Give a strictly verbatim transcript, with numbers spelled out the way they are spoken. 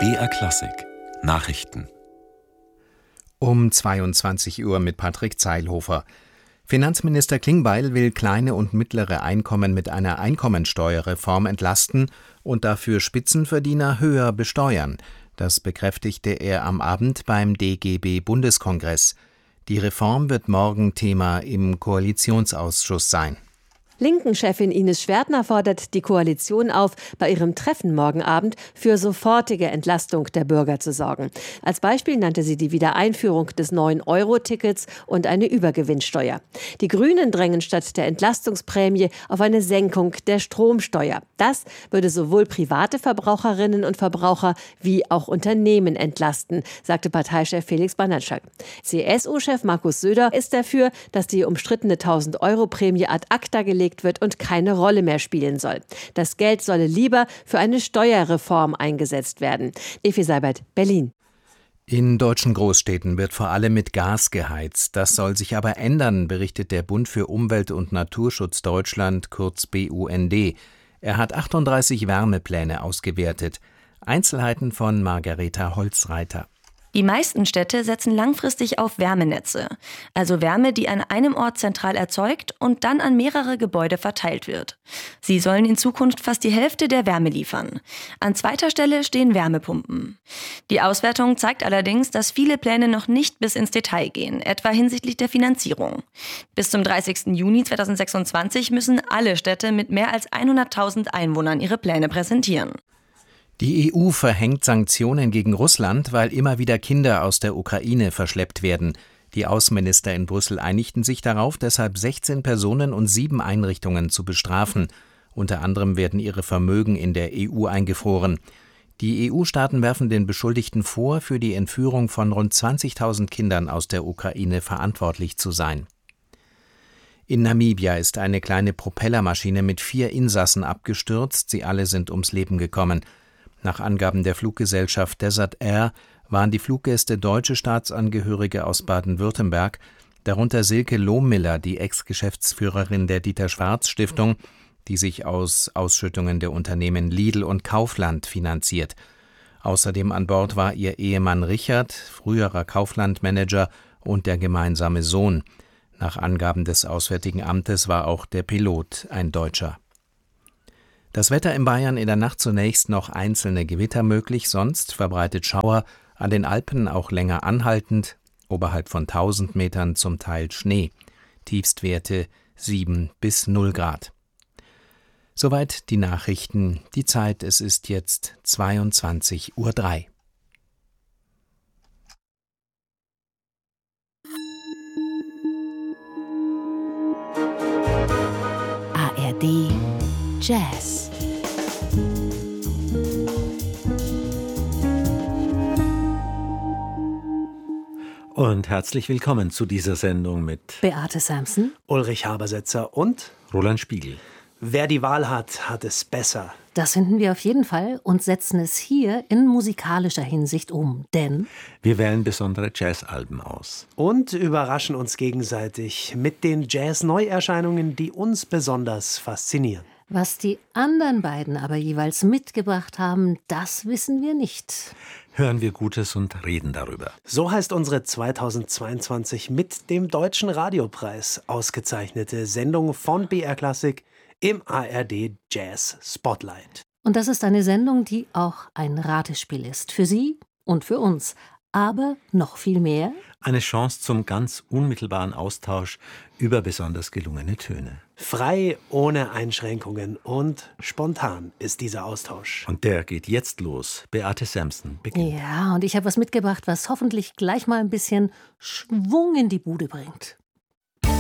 B R Klassik Nachrichten Um zweiundzwanzig Uhr mit Patrick Zeilhofer. Finanzminister Klingbeil will kleine und mittlere Einkommen mit einer Einkommensteuerreform entlasten und dafür Spitzenverdiener höher besteuern. Das bekräftigte er am Abend beim D G B-Bundeskongress. Die Reform wird morgen Thema im Koalitionsausschuss sein. Linken-Chefin Ines Schwertner fordert die Koalition auf, bei ihrem Treffen morgen Abend für sofortige Entlastung der Bürger zu sorgen. Als Beispiel nannte sie die Wiedereinführung des neun Euro Tickets und eine Übergewinnsteuer. Die Grünen drängen statt der Entlastungsprämie auf eine Senkung der Stromsteuer. Das würde sowohl private Verbraucherinnen und Verbraucher wie auch Unternehmen entlasten, sagte Parteichef Felix Banatschak. C S U-Chef Markus Söder ist dafür, dass die umstrittene tausend Euro Prämie ad acta gelegt wird und keine Rolle mehr spielen soll. Das Geld solle lieber für eine Steuerreform eingesetzt werden. Evi Seibert, Berlin. In deutschen Großstädten wird vor allem mit Gas geheizt. Das soll sich aber ändern, berichtet der Bund für Umwelt und Naturschutz Deutschland, kurz B U N D. Er hat achtunddreißig Wärmepläne ausgewertet. Einzelheiten von Margareta Holzreiter. Die meisten Städte setzen langfristig auf Wärmenetze, also Wärme, die an einem Ort zentral erzeugt und dann an mehrere Gebäude verteilt wird. Sie sollen in Zukunft fast die Hälfte der Wärme liefern. An zweiter Stelle stehen Wärmepumpen. Die Auswertung zeigt allerdings, dass viele Pläne noch nicht bis ins Detail gehen, etwa hinsichtlich der Finanzierung. Bis zum dreißigsten Juni zweitausendsechsundzwanzig müssen alle Städte mit mehr als hunderttausend Einwohnern ihre Pläne präsentieren. Die E U verhängt Sanktionen gegen Russland, weil immer wieder Kinder aus der Ukraine verschleppt werden. Die Außenminister in Brüssel einigten sich darauf, deshalb sechzehn Personen und sieben Einrichtungen zu bestrafen. Unter anderem werden ihre Vermögen in der E U eingefroren. Die E U-Staaten werfen den Beschuldigten vor, für die Entführung von rund zwanzigtausend Kindern aus der Ukraine verantwortlich zu sein. In Namibia ist eine kleine Propellermaschine mit vier Insassen abgestürzt. Sie alle sind ums Leben gekommen. Nach Angaben der Fluggesellschaft Desert Air waren die Fluggäste deutsche Staatsangehörige aus Baden-Württemberg, darunter Silke Lohmiller, die Ex-Geschäftsführerin der Dieter-Schwarz-Stiftung, die sich aus Ausschüttungen der Unternehmen Lidl und Kaufland finanziert. Außerdem an Bord war ihr Ehemann Richard, früherer Kaufland-Manager, und der gemeinsame Sohn. Nach Angaben des Auswärtigen Amtes war auch der Pilot ein Deutscher. Das Wetter in Bayern: in der Nacht zunächst noch einzelne Gewitter möglich, sonst verbreitet Schauer, an den Alpen auch länger anhaltend, oberhalb von tausend Metern zum Teil Schnee. Tiefstwerte sieben bis null Grad. Soweit die Nachrichten. Die Zeit, es ist jetzt zweiundzwanzig Uhr drei. A R D Jazz. Und herzlich willkommen zu dieser Sendung mit Beate Samson, Ulrich Habersetzer und Roland Spiegel. Wer die Wahl hat, hat es besser. Das finden wir auf jeden Fall und setzen es hier in musikalischer Hinsicht um, denn wir wählen besondere Jazzalben aus. Und überraschen uns gegenseitig mit den Jazz-Neuerscheinungen, die uns besonders faszinieren. Was die anderen beiden aber jeweils mitgebracht haben, das wissen wir nicht. Hören wir Gutes und reden darüber. So heißt unsere zweitausendzweiundzwanzig mit dem Deutschen Radiopreis ausgezeichnete Sendung von B R Klassik im A R D Jazz Spotlight. Und das ist eine Sendung, die auch ein Ratespiel ist. Für Sie und für uns. Aber noch viel mehr: eine Chance zum ganz unmittelbaren Austausch über besonders gelungene Töne. Frei, ohne Einschränkungen und spontan ist dieser Austausch. Und der geht jetzt los. Beate Samson beginnt. Ja, und ich habe was mitgebracht, was hoffentlich gleich mal ein bisschen Schwung in die Bude bringt.